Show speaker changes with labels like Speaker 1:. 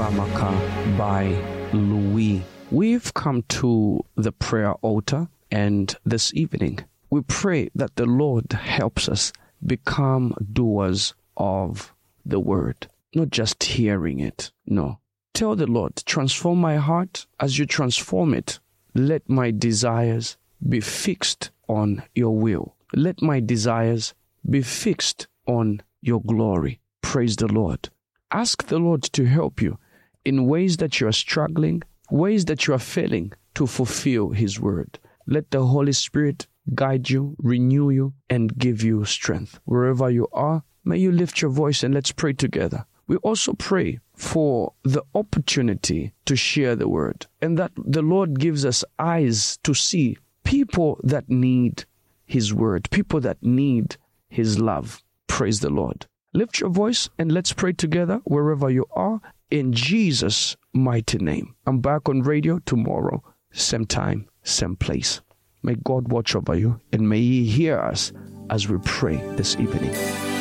Speaker 1: Vamaka by Louis. We've come to the prayer altar, and this evening we pray that the Lord helps us become doers of the word, not just hearing it. No. Tell the Lord, transform my heart. As you transform it, let my desires be fixed on your will. Let my desires be fixed on your glory. Praise the Lord. Ask the Lord to help you in ways that you are struggling, ways that you are failing to fulfill His word. Let the Holy Spirit guide you, renew you, and give you strength. Wherever you are, may you lift your voice and let's pray together. We also pray for the opportunity to share the word, and that the Lord gives us eyes to see people that need His word, people that need His love. Praise the Lord. Lift your voice and let's pray together wherever you are in Jesus' mighty name. I'm back on radio tomorrow, same time, same place. May God watch over you and may He hear us as we pray this evening.